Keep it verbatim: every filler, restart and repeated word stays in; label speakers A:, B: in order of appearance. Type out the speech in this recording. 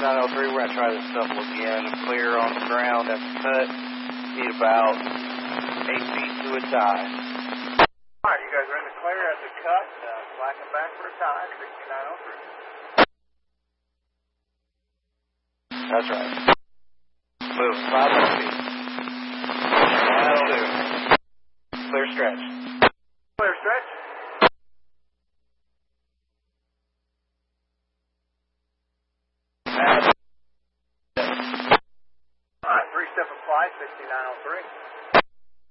A: sixty-nine oh three, we're going to try this double again. Clear on the ground at the cut. Need about eight feet to a tie. All right, you guys are in the clear at the cut. Uh, slacking back for a tie, sixty-nine oh three. That's right. Move, five hundred feet. That'll do. Clear stretch. Clear stretch. All right, three-step apply, sixty-nine oh three.